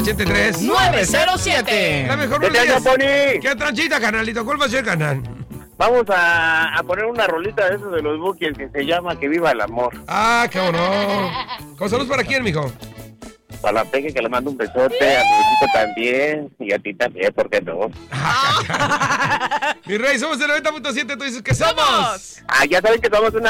83 907. La mejor ¿Qué te melodía. anda, Pony? ¿Qué tranchita, canalito? ¿Cuál va a ser, canal? Vamos a poner una rolita de esos de los Bukis que se llama Que Viva el Amor. Ah, qué bueno. ¿Con saludos para quién, mijo? Para la Peque que le mando un besote, a tu hijito también, y a ti también, ¿por qué no? Mi rey, somos el 90.7, tú dices que somos. Ah, ya saben que somos una